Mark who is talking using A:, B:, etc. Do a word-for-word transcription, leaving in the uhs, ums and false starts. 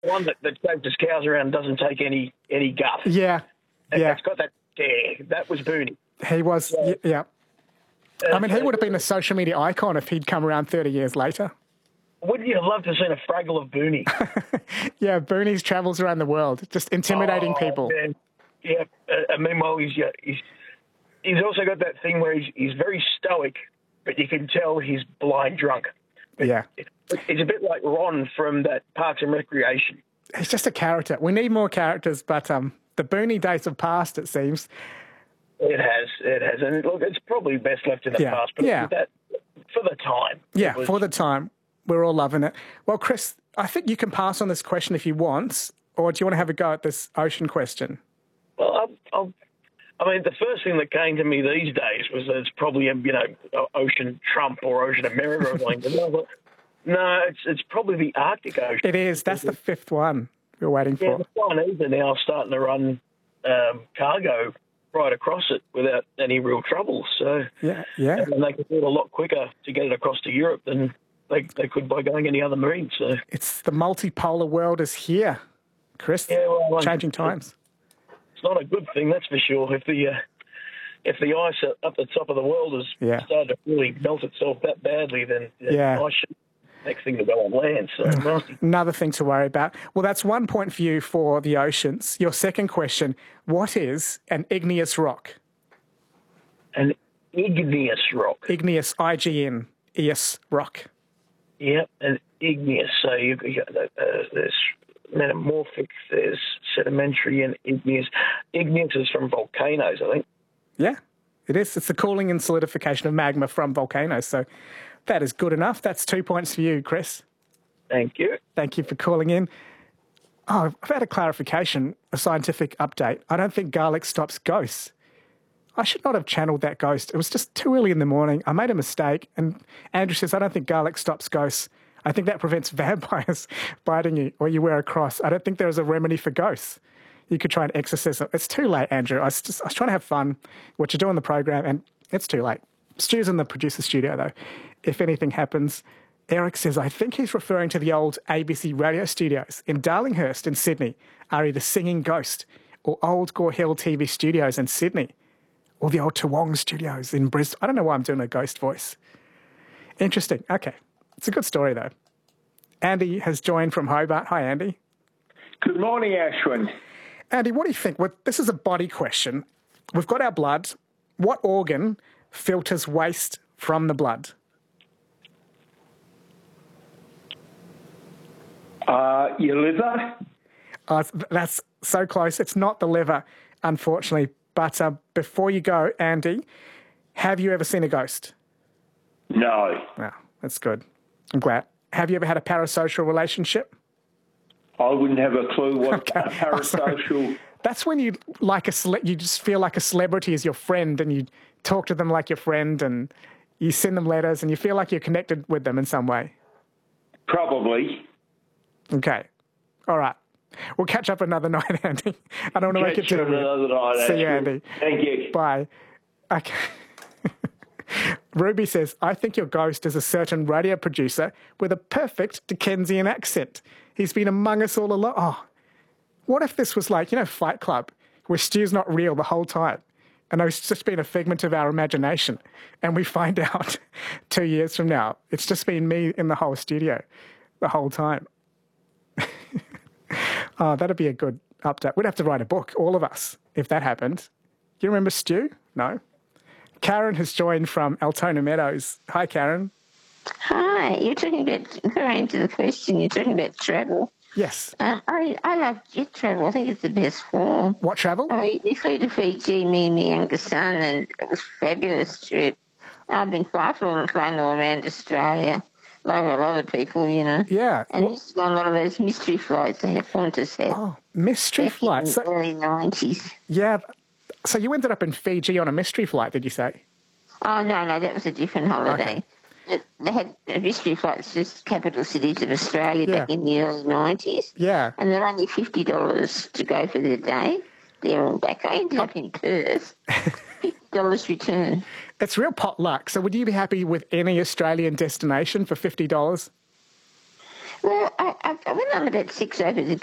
A: one that, that chases cows around and doesn't take any any guff.
B: Yeah,
A: and
B: yeah.
A: It's got that yeah, That was Booney.
B: He was, yeah. yeah.
A: Uh,
B: I mean, he would have been a social media icon if he'd come around thirty years later.
A: Wouldn't you have loved to have seen a Fraggle of Booney?
B: Yeah, Booney's travels around the world, just intimidating
A: oh,
B: people.
A: Man. Yeah, uh, meanwhile, he's, yeah, he's he's also got that thing where he's he's very stoic, but you can tell he's blind drunk. But
B: yeah.
A: It, it's a bit like Ron from that Parks and Recreation.
B: He's just a character. We need more characters, but um, the Booney days have passed, it seems.
A: It has, it has. And look, it's probably best left in the
B: yeah.
A: past, but
B: yeah.
A: that, for the time.
B: Yeah,
A: was...
B: for the time. We're all loving it. Well, Chris, I think you can pass on this question if you want, or do you want to have a go at this ocean question?
A: Well, I'll, I'll, I mean, the first thing that came to me these days was that it's probably, a, you know, Ocean Trump or Ocean America or something. no, no, it's it's probably the Arctic Ocean.
B: It is. That's the fifth one we're waiting
A: yeah,
B: for.
A: The Chinese are now starting to run um, cargo right across it without any real trouble. So
B: yeah, yeah.
A: And they can do it a lot quicker to get it across to Europe than they, they could by going any other means. So
B: it's the multipolar world is here, Chris.
A: Yeah, well,
B: changing times.
A: It's not a good thing, that's for sure. If the uh, if the ice up the top of the world has
B: yeah.
A: started to really melt itself that badly, then
B: yeah.
A: the ice should next thing to go on land. So nasty.
B: Another thing to worry about. Well, that's one point for you for the oceans. Your second question, what is an igneous rock?
A: An igneous rock.
B: Igneous, I G N E S rock.
A: Yep, an igneous. So you've got uh, there's metamorphic, there's sedimentary and igneous. Igneous is from volcanoes, I think.
B: Yeah, it is. It's the cooling and solidification of magma from volcanoes. So that is good enough. That's two points for you, Chris.
A: Thank you.
B: Thank you for calling in. Oh, I've had a clarification, a scientific update. I don't think garlic stops ghosts. I should not have channeled that ghost. It was just too early in the morning. I made a mistake. And Andrew says, I don't think garlic stops ghosts. I think that prevents vampires biting you or you wear a cross. I don't think there is a remedy for ghosts. You could try and exorcism. It's too late, Andrew. I was, just, I was trying to have fun, what you do on the program, and it's too late. Stu's in the producer studio, though. If anything happens, Eric says, I think he's referring to the old A B C radio studios in Darlinghurst in Sydney are either Singing Ghost or old Gore Hill T V studios in Sydney or the old Toowong studios in Brisbane. I don't know why I'm doing a ghost voice. Interesting. Okay. It's a good story, though. Andy has joined from Hobart. Hi, Andy.
C: Good morning, Ashwin.
B: Andy, what do you think? Well, this is a body question. We've got our blood. What organ filters waste from the blood?
C: Uh, your liver?
B: Uh, that's so close. It's not the liver, unfortunately. But uh, before you go, Andy, have you ever seen a ghost?
C: No.
B: Oh, that's good. I'm glad. Have you ever had a parasocial relationship?
C: I wouldn't have a clue what
B: okay.
C: a parasocial...
B: Oh, that's when you like a cele- you just feel like a celebrity is your friend and you talk to them like your friend and you send them letters and you feel like you're connected with them in some way.
C: Probably.
B: Okay. All right. We'll catch up another night, Andy. I don't want to make it too
C: another night.
B: See you, Andy.
C: Thank you.
B: Bye. Okay. Ruby says, I think your ghost is a certain radio producer with a perfect Dickensian accent. He's been among us all along. Oh, what if this was like, you know, Fight Club, where Stu's not real the whole time, and it's just been a figment of our imagination, and we find out two years from now, it's just been me in the whole studio the whole time. Oh, that'd be a good update. We'd have to write a book, all of us, if that happened. Do you remember Stu? No? Karen has joined from Altona Meadows. Hi, Karen.
D: Hi. You're talking about, going to the question, you're talking about travel.
B: Yes.
D: Uh, I, I love jet travel. I think it's the best form.
B: What travel?
D: I, we flew to Fiji, me and my younger son, and it was a fabulous trip. I've been flying all, flying all around Australia, like a lot of people, you know.
B: Yeah.
D: And
B: well,
D: it's got a lot of those mystery flights that Qantas had.
B: Oh, mystery flights.
D: In the early nineties.
B: Yeah. So you ended up in Fiji on a mystery flight, did you say?
D: Oh, no, no, that was a different holiday.
B: Okay.
D: They had mystery flights to capital cities of Australia
B: Yeah.
D: back in the early nineties.
B: Yeah.
D: And they're only fifty dollars to go for the day. They're all back. I ended up in Perth. fifty dollars return.
B: It's real pot luck. So would you be happy with any Australian destination for fifty dollars?
D: Well, I, I I went on about six over the